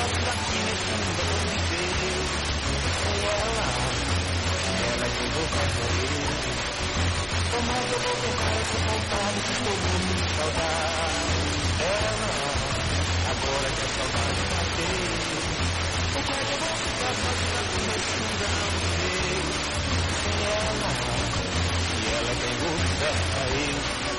fácil aqui nesse mundo eu vou viver. Sem ela é quem vou fazer. Como é que eu vou tocar essa vontade que estou morrendo de saudade? Agora que a saudade bateu, o que é que eu vou ficar sozinha aqui nesse mundão? Sem ela, e ela é quem vou viver.